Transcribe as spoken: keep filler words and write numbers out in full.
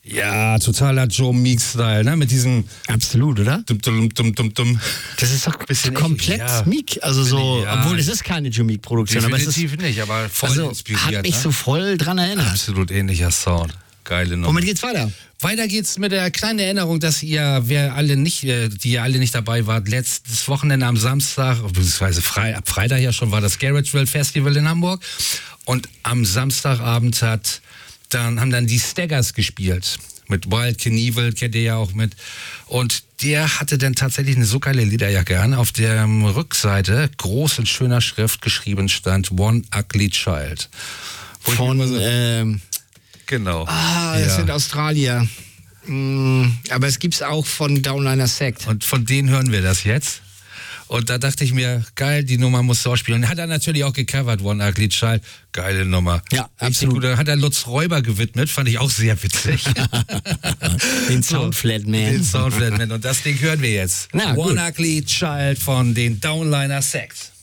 Ja, totaler Joe Meek-Style, ne? Mit diesem... Absolut, oder? Dum, dum, dum, dum, dum. Das ist doch Bisschen komplett echt, ja. Meek. Also so, Ja. obwohl es ist keine Joe Meek-Produktion, aber es ist, Definitiv nicht, aber voll also, inspiriert. hat mich ne? so voll dran erinnert. Absolut ähnlicher Sound. Geile Nummer. Womit geht's weiter? Weiter geht's mit der kleinen Erinnerung, dass ihr, wer alle nicht, äh, die ihr alle nicht dabei wart, letztes Wochenende am Samstag, beziehungsweise Fre ab Freitag ja schon, war das Garage World Festival in Hamburg. Und am Samstagabend hat dann, haben dann die Staggers gespielt. Mit Wild Knievel, kennt ihr ja auch mit. Und der hatte dann tatsächlich eine so geile Lederjacke an. Auf der Rückseite, groß in schöner Schrift geschrieben stand One Ugly Child. Wo ich Von, immer so- ähm, Genau. ah, das Ja. sind Australier. Mm, aber es gibt's auch von Downliner Sect. Und von denen hören wir das jetzt. Und da dachte ich mir, geil, die Nummer musst du auch spielen. Und hat er natürlich auch gecovert, One Ugly Child. Geile Nummer. Ja, Richtig absolut. gut. Dann hat er Lutz Räuber gewidmet, fand ich auch sehr witzig. Den Soundflatman. Den Soundflatman. Und das Ding hören wir jetzt. Na, One gut. Ugly Child von den Downliner Sect.